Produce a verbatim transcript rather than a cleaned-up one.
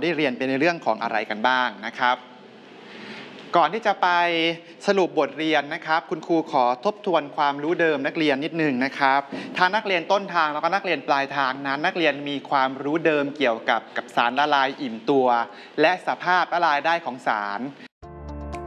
ได้เรียนเป็นในเรื่องของอะไรกันบ้างนะครับก่อนที่จะไปสรุปบทเรียนนะครับคุณครูขอทบทวนความรู้เดิมนักเรียนนิดนึงนะครับทั้งนักเรียนต้นทางแล้วก็นักเรียนปลายทางนั้นนักเรียนมีความรู้เดิมเกี่ยวกับกับสารละลายอิ่มตัวและสภาพละลายได้ของสาร